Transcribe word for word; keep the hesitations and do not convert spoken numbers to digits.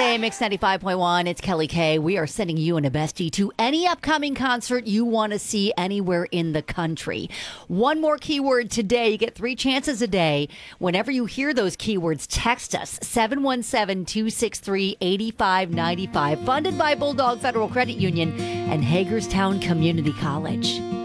Today, Mix ninety-five point one, it's Kelly K. We are sending you and a bestie to any upcoming concert you want to see anywhere in the country. One more keyword today. You get three chances a day. Whenever you hear those keywords, text us, seven one seven, two six three, eight five nine five. Funded by Bulldog Federal Credit Union and Hagerstown Community College.